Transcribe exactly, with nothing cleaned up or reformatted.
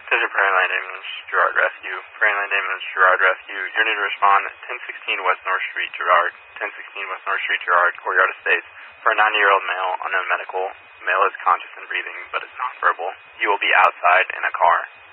Attention Prairie Line Ambulance, Girard Rescue. Prairie Line Ambulance, Girard Rescue. You're need to respond at ten sixteen West North Street, Girard. ten sixteen West North Street, Girard, Courtyard Estates. For a ninety-year-old male, unknown medical. Male is conscious and breathing, but is nonverbal. You will be outside in a car.